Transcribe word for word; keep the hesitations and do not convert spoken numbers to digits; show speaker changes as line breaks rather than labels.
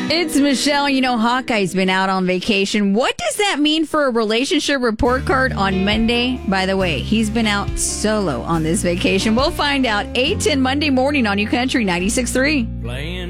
It's Michelle. You know, Hawkeye's been out on vacation. What does that mean for a relationship report card on Monday? By the way, he's been out solo on this vacation. We'll find out eight ten Monday morning on New Country ninety-six point three.